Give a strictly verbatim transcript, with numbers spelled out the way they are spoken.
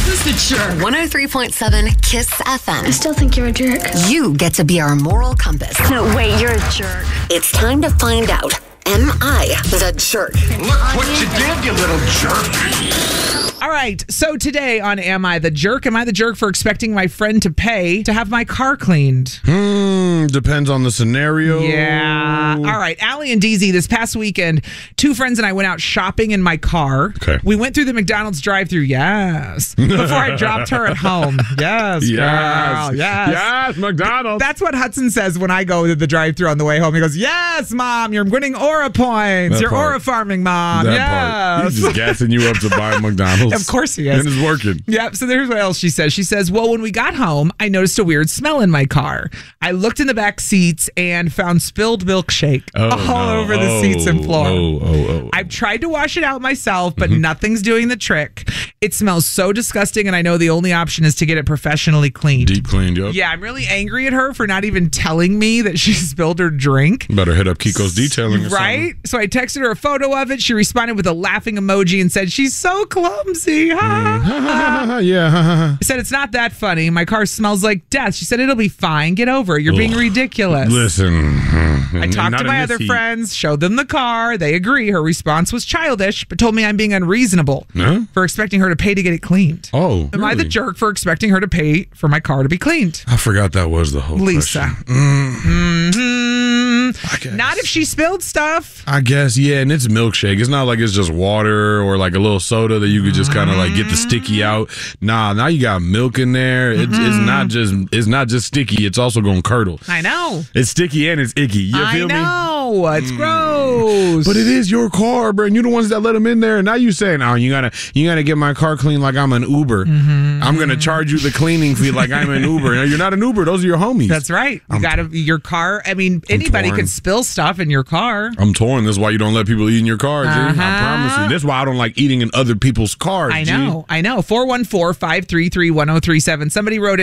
Who's the jerk? one oh three point seven KISS F M. I still think you're a jerk. You get to be our moral compass. No, wait, you're a jerk. It's time to find out, am I the jerk? Look what you did, you little jerk. All right, so today on Am I the Jerk? Am I the jerk for expecting my friend to pay to have my car cleaned? Hmm, depends on the scenario. Yeah. All right, Allie and Deezy, this past weekend, two friends and I went out shopping in my car. Okay. We went through the McDonald's drive-thru, yes, before I dropped her at home. Yes, Yes. girl, yes. Yes, McDonald's. That's what Hudson says when I go to the drive-thru on the way home. He goes, yes, Mom, you're winning Aura points. That You're part. Aura farming, Mom. That yes. part. He's just gassing you up to buy McDonald's. Of course he is. And it's working. Yep. So there's what else she says. She says, well, when we got home, I noticed a weird smell in my car. I looked in the back seats and found spilled milkshake Oh, all no. over the oh, seats and floor. Oh, oh, oh. I've tried to wash it out myself, but Mm-hmm. nothing's doing the trick. It smells so disgusting, and I know the only option is to get it professionally cleaned. Deep cleaned, yup. Yeah, I'm really angry at her for not even telling me that she spilled her drink. Better hit up Kiko's detailing or Right? So I texted her a photo of it. She responded with a laughing emoji and said, she's so clumsy. Ha. something. Yeah. I said, it's not that funny. My car smells like death. She said, it'll be fine. Get over it. You're being Ugh. ridiculous. Listen. I talked to my other friends, showed them the car. They agree. Her response was childish, but told me I'm being unreasonable Huh? for expecting her to pay to get it cleaned. Oh, Am I the really? jerk for expecting her to pay for my car to be cleaned? I forgot that was the whole Lisa. question. Mm, hmm I guess. Not if she spilled stuff. I guess, yeah, and it's milkshake. It's not like it's just water or like a little soda that you could just kind of like get the sticky out. Nah, now you got milk in there. It's, it's not just it's not just sticky. It's also gonna curdle. I know. It's sticky and it's icky. You I feel me? know. It's gross. But it is your car, bro. And you're the ones that let them in there. And now you saying, "Oh, you gotta, you gotta get my car clean like I'm an Uber. Mm-hmm. I'm gonna charge you the cleaning fee like I'm an Uber." No, you're not an Uber. Those are your homies. That's right. You I'm- got to your car. I mean, anybody torn. could spill stuff in your car. I'm torn. This is why you don't let people eat in your car, G. Uh-huh. I promise you. This is why I don't like eating in other people's cars. I G. know. I know. four one four, five three three, one oh three seven. Somebody wrote